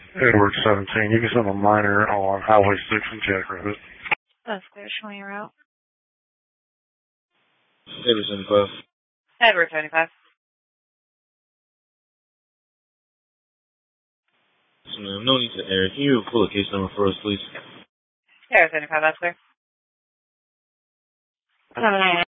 Edward 17. You can send a minor on Highway 6 in Jackrabbit. That's clear. Show me your route. Edward 75. Edward 75. So, ma'am, no need to err. Can you pull a case number for us, please? Edward 75, that's clear.